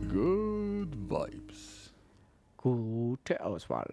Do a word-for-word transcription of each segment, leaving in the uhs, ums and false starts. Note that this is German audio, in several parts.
Good Vibes. Gute Auswahl.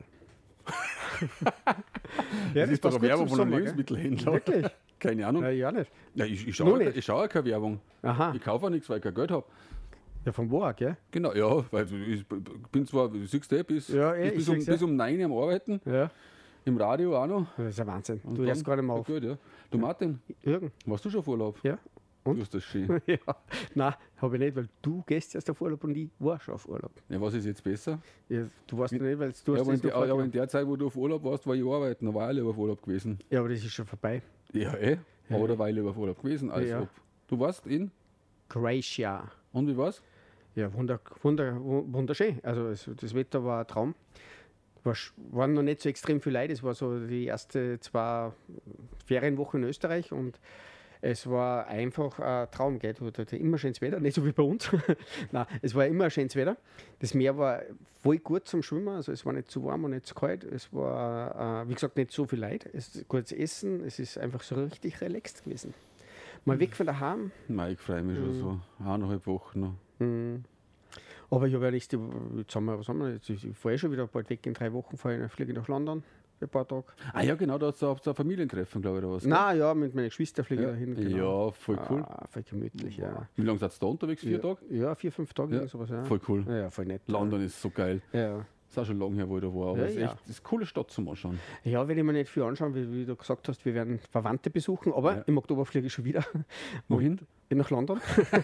Ja, das ist doch passt eine gut Werbung zum von einem Sommer, Lebensmittelhändler. Wirklich? Keine Ahnung. Ja, ja nicht. Ja, ich, ich Noch schaue nicht. ich schau ja keine Werbung. Aha. Ich kaufe auch nichts, weil ich kein Geld habe. Ja, vom Woag, gell? Genau, ja, weil ich bin zwar, du siehst du, bis, Ja, eh, bis, ich um, sag's ja. bis um neun Uhr am Arbeiten, Ja. im Radio auch noch. Das ist ein Wahnsinn. Und Du hörst dann- gerade mal Ja, auf. gut, ja. Du Martin, Jürgen. warst du schon auf Urlaub? Ja. Du Und? hast das schön. Ja. Nein, habe ich nicht, weil du gehst erst auf Urlaub und ich war schon auf Urlaub. Ja, was ist jetzt besser? Ja, du warst nicht, weil du Ja, hast aber, in das noch der, aber in vorgenommen. der Zeit, wo du auf Urlaub warst, war ich arbeiten, da war ich lieber auf Urlaub gewesen. Ja, aber das ist schon vorbei. Ja, eh, aber da war ich lieber auf Urlaub gewesen, als Ja. ob. Du warst in? Croatia. Und wie war's? Ja, wunder, wunder, wunderschön. Also es, das Wetter war ein Traum. War, sch- waren noch nicht so extrem viel Leute. Es war so die erste zwei Ferienwochen in Österreich und es war einfach ein Traum. Gell? Du hattest immer schönes Wetter, nicht so wie bei uns. Nein, es war immer schönes Wetter. Das Meer war voll gut zum Schwimmen. Also es war nicht zu warm und nicht zu kalt. Es war, äh, wie gesagt, nicht so viel Leute. Es ist gutes Essen. Es ist einfach so richtig relaxed gewesen. Mal weg von daheim. Nein, ich freue mich schon Mhm. so. Eineinhalb Wochen noch. Mhm. Aber ich habe ja nächste, jetzt haben wir, was haben wir jetzt? Ich fahre eh schon wieder bald weg, in drei Wochen fahre ich, fliege ich nach London für ein paar Tage. Ah ja, genau, da hast du ein Familientreffen, glaube ich, oder was? ne? Nein, ja, mit meinen Geschwistern fliege ich Ja, dahin. Genau. ja, voll cool. Ah, voll gemütlich, ja. Wie lange seid ihr da unterwegs? Vier ja, Tage? Ja, vier, fünf Tage, Ja, irgend sowas, ja. Voll cool. Ja, ja, voll nett. London ist so geil. Ja. Das ist auch schon lange her, wo ich da war, aber Ja, es ist ja. echt das ist eine coole Stadt zum Anschauen. Ja, werde ich mir nicht viel anschauen, wie, wie du gesagt hast, wir werden Verwandte besuchen, aber Ja. im Oktober fliege ich schon wieder. Wohin? Nach London.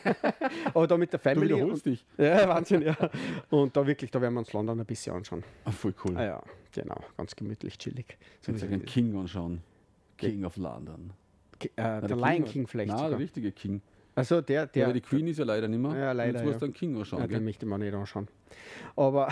Aber da mit der Du Family. wiederholst und, dich. Ja, Wahnsinn, ja. Und da wirklich, da werden wir uns London ein bisschen anschauen. Ah, voll cool. Ah ja, genau, ganz gemütlich, chillig. So Jetzt wie einen es ist. King anschauen. King of London. Ki- äh, Na, der Lion King vielleicht Nein, sogar. der richtige King. Also der, Der, der, ja, die Queen ist ja leider nicht mehr. Ja, leider, Jetzt musst du ja. einen King anschauen. ja, den gell? möchte man nicht anschauen. Aber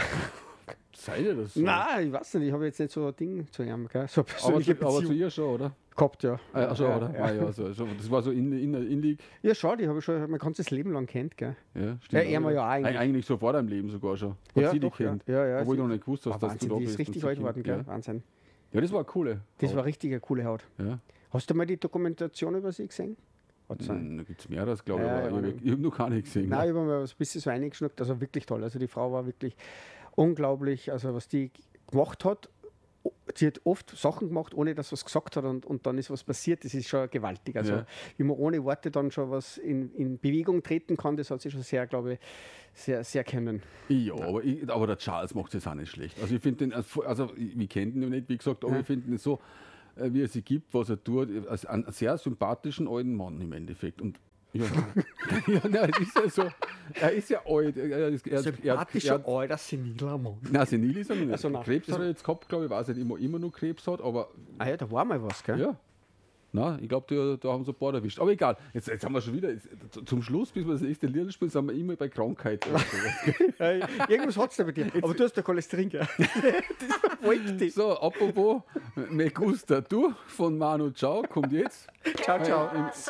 Seid ihr das so? nein, ich weiß nicht, ich habe jetzt nicht so ein Ding zu ihm, gell? So eine aber, persönliche zu, aber zu Beziehung ihr schon, oder? gehabt, ja. Ah, ja, schon, ja, oder? Ja, Ah, ja, so, so, das war so in, in, in League. ja schau, die habe ich schon mein ganzes Leben lang kennt, gell? Ja, stimmt. Ja, er war ja auch eigentlich. eigentlich. Eigentlich so vor deinem Leben sogar schon. Hab Ja, sie doch, die kennt. ja. Ja, ja, Obwohl sie- du noch nicht gewusst hast, Ah, dass Wahnsinn, du da die bist. ist und richtig sie alt kennt. worden, gell? Ja. Wahnsinn. ja, das war eine coole. Das war richtig eine coole Haut. Ja. Hast du mal die Dokumentation über sie gesehen? Hat's sein. Hm, Da gibt es mehreres, glaube ich, Ja, aber ja, ich, ja. habe- ich habe noch keine gesehen. Nein, ich habe mir ein bisschen so eingeschnuckt, also wirklich toll. Also die Frau war wirklich unglaublich, also was die gemacht hat. Sie hat oft Sachen gemacht, ohne dass sie was gesagt hat und, und dann ist was passiert. Das ist schon gewaltig. Also Ja. wie man ohne Worte dann schon was in, in Bewegung treten kann, das hat sie schon sehr, glaube ich, sehr, sehr können. Ja, aber, ich, aber der Charles macht es jetzt auch nicht schlecht. Also ich finde den, als- also ich- wir kennen ihn noch nicht, wie gesagt, aber Ja. ich finde ihn so, äh, wie er sich gibt, was er tut, als einen sehr sympathischen alten Mann im Endeffekt. Und ja, ja nein, es ist ja so, er ist ja alt. Er, er, ist- er, er, Sympathischer, er, alter, seniler Mann. nein, senil ist er noch nicht. Also nein. Krebs hat er jetzt gehabt, glaube ich, weiß nicht, immer, immer noch Krebs hat, aber Ah ja, da war mal was, gell? ja. Nein, ich glaube, da, da haben sie ein paar erwischt. Aber egal, jetzt, jetzt haben wir schon wieder, jetzt, zum Schluss, bis wir das nächste Lied spielen, sind wir immer bei Krankheit. oder sowas. Äh, irgendwas hat es da bei dir. Aber du hast ja Cholesterin, gell? Das verfolgt dich. So, apropos, Me Gusta Du von Manu Chao kommt jetzt. Ciao, ciao. Äh, im-